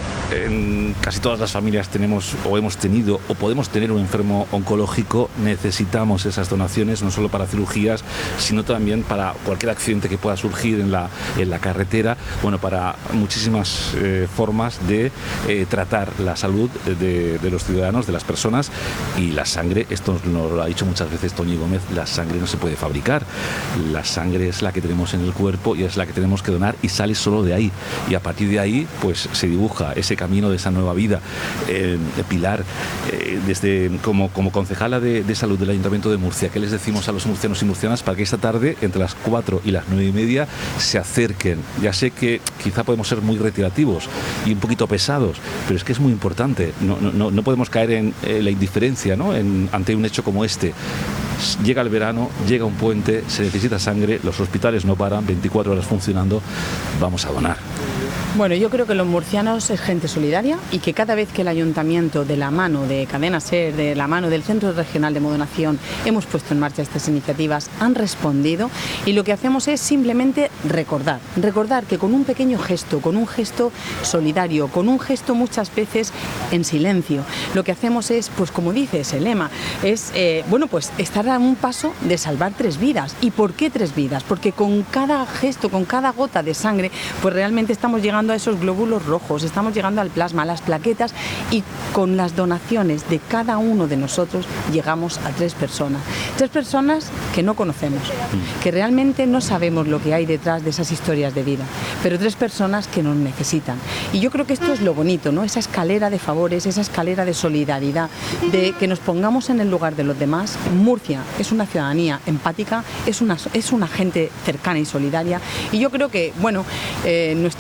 en casi todas las familias tenemos o hemos tenido o podemos tener un enfermo oncológico. Necesitamos esas donaciones, no solo para cirugías, sino también para cualquier accidente que pueda surgir en la, en la carretera. Bueno, para muchísimas eh, formas de eh, tratar la salud de, de los ciudadanos, de las personas. Y la sangre, esto nos lo ha dicho muchas veces Toñi Gómez, la sangre no se puede fabricar. La sangre es la que tenemos en el cuerpo y es la que tenemos que donar y sale solo de ahí. Y a partir de ahí pues se dibuja ese camino de esa nueva vida. eh, Pilar, eh, desde como, como concejala de, de salud del Ayuntamiento de Murcia, ¿qué les decimos a los murcianos y murcianas para que esta tarde entre las cuatro y las nueve y media se acerquen? Ya sé que quizá podemos ser muy reiterativos y un poquito pesados, pero es que es muy importante. No, no, no podemos caer en eh, la indiferencia, ¿no? en, ante un hecho como este. Llega el verano, llega un puente, se necesita sangre, los hospitales no paran, veinticuatro horas funcionando, vamos a donar. Bueno, yo creo que los murcianos es gente solidaria y que cada vez que el Ayuntamiento, de la mano de Cadena SER, de la mano del Centro Regional de Hemodonación, hemos puesto en marcha estas iniciativas, han respondido y lo que hacemos es simplemente recordar, recordar que con un pequeño gesto, con un gesto solidario, con un gesto muchas veces en silencio, lo que hacemos es, pues como dice ese lema, es, eh, bueno, pues estar a un paso de salvar tres vidas. ¿Y por qué tres vidas? Porque con cada gesto, con cada gota de sangre, pues realmente estamos llegando a esos glóbulos rojos, estamos llegando al plasma, a las plaquetas, y con las donaciones de cada uno de nosotros llegamos a tres personas. Tres personas que no conocemos, que realmente no sabemos lo que hay detrás de esas historias de vida, pero tres personas que nos necesitan. Y yo creo que esto es lo bonito, ¿no? Esa escalera de favores, esa escalera de solidaridad, de que nos pongamos en el lugar de los demás. Murcia es una ciudadanía empática, es una, es una gente cercana y solidaria, y yo creo que, bueno, eh, nuestro alcalde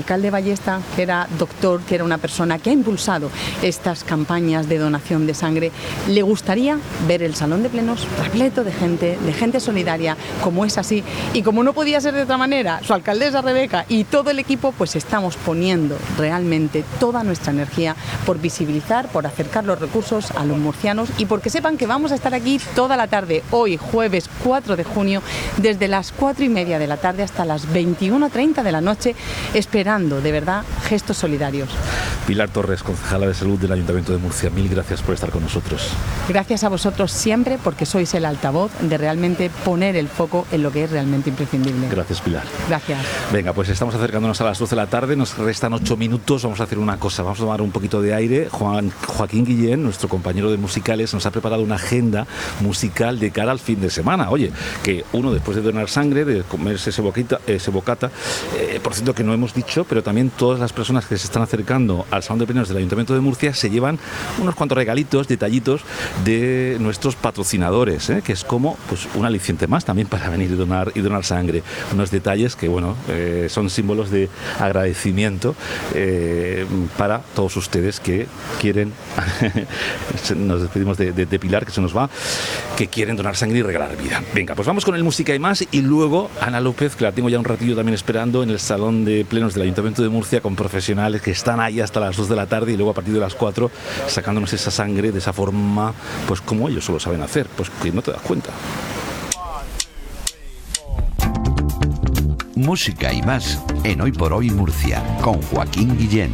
alcalde Ballesta, que era doctor, que era una persona que ha impulsado estas campañas de donación de sangre, le gustaría ver el salón de plenos repleto de gente, de gente solidaria, como es así. Y como no podía ser de otra manera, su alcaldesa Rebeca y todo el equipo, pues estamos poniendo realmente toda nuestra energía por visibilizar, por acercar los recursos a los murcianos y porque sepan que vamos a estar aquí toda la tarde, hoy jueves cuatro de junio, desde las cuatro y media de la tarde hasta las veintiuna treinta de la noche, esperando de verdad gestos solidarios. Pilar Torres, concejala de Salud del Ayuntamiento de Murcia, mil gracias por estar con nosotros. Gracias a vosotros siempre, porque sois el altavoz de realmente poner el foco en lo que es realmente imprescindible. Gracias, Pilar. Gracias. Venga, pues estamos acercándonos a las doce de la tarde, nos restan ocho minutos, vamos a hacer una cosa, vamos a tomar un poquito de aire. Juan, Joaquín Guillén, nuestro compañero de musicales, nos ha preparado una agenda musical de cara al fin de semana. Oye, que uno después de donar sangre, de comerse ese, boquita, ese bocata, eh, por cierto que no hemos dicho, pero también todas las personas que se están acercando al Salón de Plenos del Ayuntamiento de Murcia se llevan unos cuantos regalitos, detallitos de nuestros patrocinadores, ¿eh? que es como pues un aliciente más también para venir y donar, y donar sangre. Unos detalles que, bueno, eh, son símbolos de agradecimiento eh, para todos ustedes que quieren, nos despedimos de, de, de Pilar, que se nos va, que quieren donar sangre y regalar vida. Venga, pues vamos con el Música y Más, y luego Ana López, que la tengo ya un ratillo también esperando en el Salón de Plenos del Ayuntamiento de Murcia, con profesionales que están ahí hasta las dos de la tarde y luego a partir de las cuatro sacándonos esa sangre de esa forma, pues como ellos solo saben hacer, pues que no te das cuenta. Música y Más en Hoy por Hoy Murcia, con Joaquín Guillén.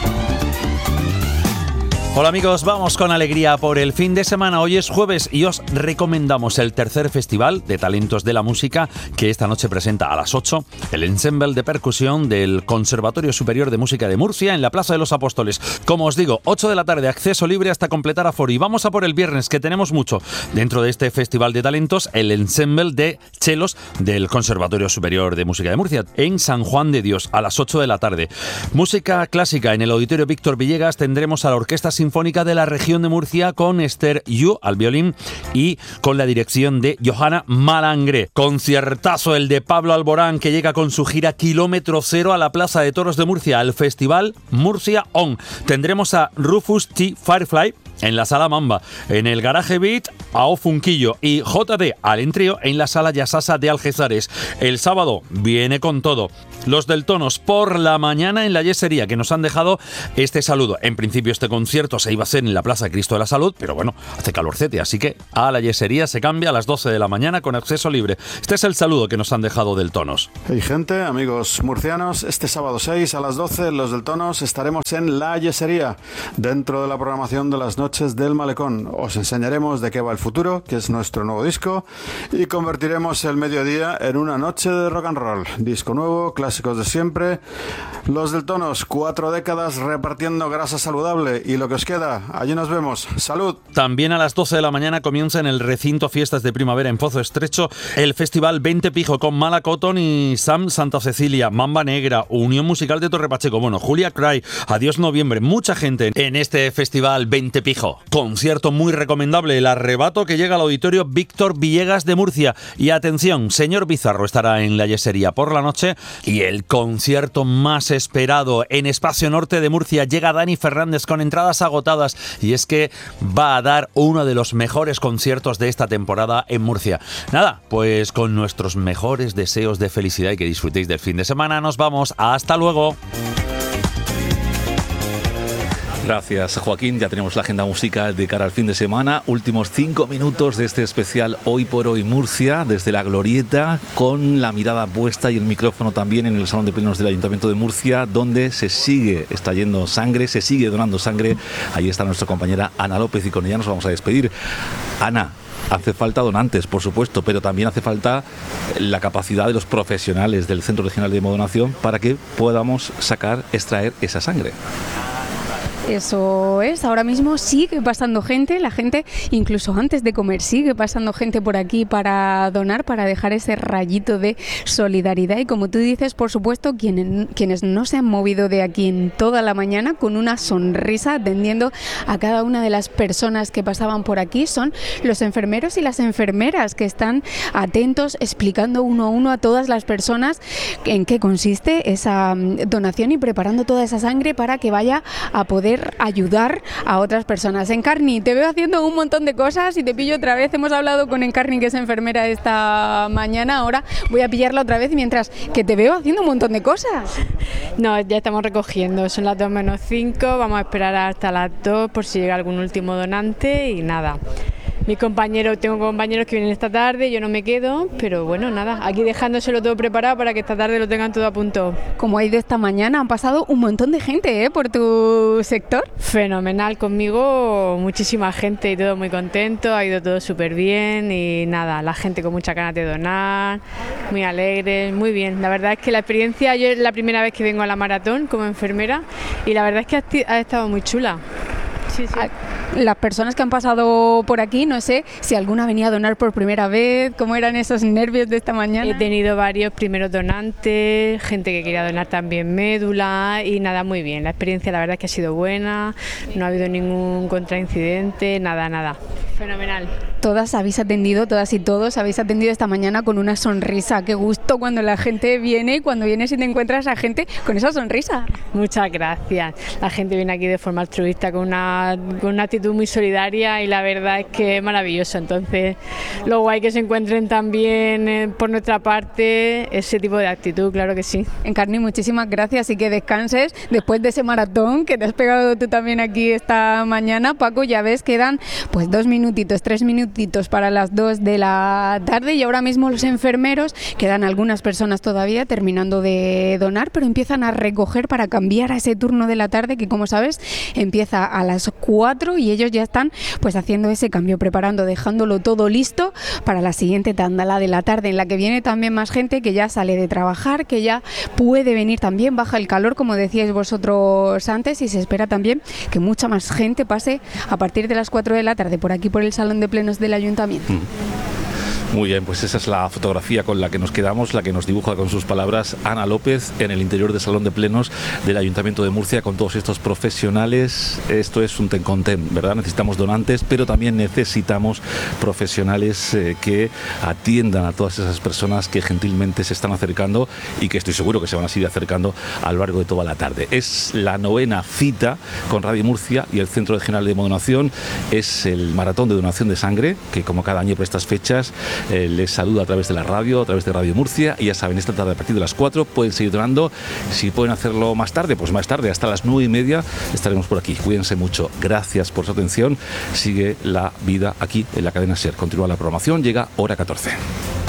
Hola amigos, vamos con alegría por el fin de semana. Hoy es jueves y os recomendamos el tercer Festival de Talentos de la Música, que esta noche presenta a las ocho el ensemble de percusión del Conservatorio Superior de Música de Murcia en la Plaza de los Apóstoles. Como os digo, ocho de la tarde, acceso libre hasta completar aforo. Y vamos a por el viernes, que tenemos mucho. Dentro de este Festival de Talentos, el ensemble de chelos del Conservatorio Superior de Música de Murcia en San Juan de Dios a las ocho de la tarde. Música clásica en el Auditorio Víctor Villegas. Tendremos a la Orquesta Sinfónica Sinfónica de la Región de Murcia con Esther Yu al violín y con la dirección de Johanna Malangre. Conciertazo el de Pablo Alborán, que llega con su gira Kilómetro Cero a la Plaza de Toros de Murcia, al Festival Murcia On. Tendremos a Rufus T. Firefly en la Sala Mamba, en el Garaje Beat a Ofunquillo y J D Alentrio en la Sala Yasasa de Algezares. El sábado viene con todo. Los del Tonos por la mañana en la Yesería, que nos han dejado este saludo. En principio este concierto se iba a hacer en la Plaza Cristo de la Salud, pero bueno, hace calorcete, así que a la Yesería se cambia a las doce de la mañana con acceso libre. Este es el saludo que nos han dejado del Tonos. Hey gente, amigos murcianos, este sábado seis a las doce los del Tonos estaremos en la Yesería, dentro de la programación de las noches del Malecón. Os enseñaremos de qué va el futuro, que es nuestro nuevo disco, y convertiremos el mediodía en una noche de rock and roll. Disco nuevo, clásicos de siempre. Los del Tonos, cuatro décadas repartiendo grasa saludable, y lo que os queda, allí nos vemos. ¡Salud! También a las doce de la mañana comienza en el recinto Fiestas de Primavera en Pozo Estrecho el Festival veinte Pijo con Mala Cotton y Sam Santa Cecilia, Mamba Negra, Unión Musical de Torre Pacheco, bueno, Julia Cray, Adiós Noviembre, mucha gente en este Festival veinte Pijo. Concierto muy recomendable, El Arrebato, que llega al Auditorio Víctor Villegas de Murcia. Y atención, Señor Bizarro estará en la Yesería por la noche. Y el concierto más esperado en Espacio Norte de Murcia, llega Dani Fernández con entradas agotadas, y es que va a dar uno de los mejores conciertos de esta temporada en Murcia. Nada, pues con nuestros mejores deseos de felicidad y que disfrutéis del fin de semana, nos vamos. Hasta luego. Gracias, Joaquín. Ya tenemos la agenda musical de cara al fin de semana. Últimos cinco minutos de este especial Hoy por Hoy Murcia, desde la Glorieta, con la mirada puesta y el micrófono también en el Salón de Plenos del Ayuntamiento de Murcia, donde se sigue extrayendo sangre, se sigue donando sangre. Ahí está nuestra compañera Ana López y con ella nos vamos a despedir. Ana, hace falta donantes, por supuesto, pero también hace falta la capacidad de los profesionales del Centro Regional de Hemodonación para que podamos sacar, extraer esa sangre. Eso es, ahora mismo sigue pasando gente, la gente incluso antes de comer sigue pasando gente por aquí para donar, para dejar ese rayito de solidaridad y como tú dices, por supuesto, quienes, quienes no se han movido de aquí en toda la mañana con una sonrisa atendiendo a cada una de las personas que pasaban por aquí son los enfermeros y las enfermeras que están atentos explicando uno a uno a todas las personas en qué consiste esa donación y preparando toda esa sangre para que vaya a poder ayudar a otras personas. Encarni, te veo haciendo un montón de cosas y te pillo otra vez. Hemos hablado con Encarni, que es enfermera esta mañana. Ahora voy a pillarla otra vez mientras que te veo haciendo un montón de cosas. No, ya estamos recogiendo. Son las dos menos cinco. Vamos a esperar hasta las dos por si llega algún último donante y nada. Mis compañeros, tengo compañeros que vienen esta tarde, yo no me quedo, pero bueno, nada, aquí dejándoselo todo preparado para que esta tarde lo tengan todo a punto. Como ha ido esta mañana, han pasado un montón de gente, ¿eh? Por tu sector. Fenomenal, conmigo muchísima gente y todo muy contento, ha ido todo súper bien y nada, la gente con mucha ganas de donar, muy alegres, muy bien. La verdad es que la experiencia, yo es la primera vez que vengo a la maratón como enfermera y la verdad es que ha, ha estado muy chula. Sí, sí. Las personas que han pasado por aquí, no sé si alguna venía a donar por primera vez, ¿cómo eran esos nervios de esta mañana? He tenido varios primeros donantes, gente que quería donar también médula y nada, muy bien. La experiencia la verdad es que ha sido buena, no ha habido ningún contraincidente, nada, nada. Fenomenal. Todas habéis atendido, todas y todos habéis atendido esta mañana con una sonrisa. Qué gusto cuando la gente viene y cuando vienes y te encuentras a gente con esa sonrisa. Muchas gracias. La gente viene aquí de forma altruista con una, con una actitud muy solidaria y la verdad es que es maravilloso. Entonces, lo guay que se encuentren también eh, por nuestra parte ese tipo de actitud, claro que sí. Encarni, muchísimas gracias y que descanses después de ese maratón que te has pegado tú también aquí esta mañana. Paco, ya ves, quedan pues dos minutitos, tres minutitos para las dos de la tarde y ahora mismo los enfermeros, quedan algunas personas todavía terminando de donar, pero empiezan a recoger para cambiar a ese turno de la tarde que, como sabes, empieza a las cuatro y ellos ya están pues haciendo ese cambio, preparando, dejándolo todo listo para la siguiente tanda, la de la tarde, en la que viene también más gente que ya sale de trabajar, que ya puede venir también, baja el calor, como decíais vosotros antes, y se espera también que mucha más gente pase a partir de las cuatro de la tarde por aquí por el Salón de Plenos del Ayuntamiento. Mm. Muy bien, pues esa es la fotografía con la que nos quedamos, la que nos dibuja con sus palabras Ana López en el interior del Salón de Plenos del Ayuntamiento de Murcia con todos estos profesionales. Esto es un ten con ten, ¿verdad? Necesitamos donantes, pero también necesitamos profesionales eh, que atiendan a todas esas personas que gentilmente se están acercando y que estoy seguro que se van a seguir acercando a lo largo de toda la tarde. Es la novena cita con Radio Murcia y el Centro Regional de Donación. Es el maratón de donación de sangre, que como cada año por estas fechas Eh, les saluda a través de la radio, a través de Radio Murcia y ya saben, esta tarde a partir de las cuatro pueden seguir donando. Si pueden hacerlo más tarde, pues más tarde, hasta las nueve y media estaremos por aquí. Cuídense mucho, gracias por su atención. Sigue la vida aquí en la cadena SER. Continúa la programación, llega hora catorce.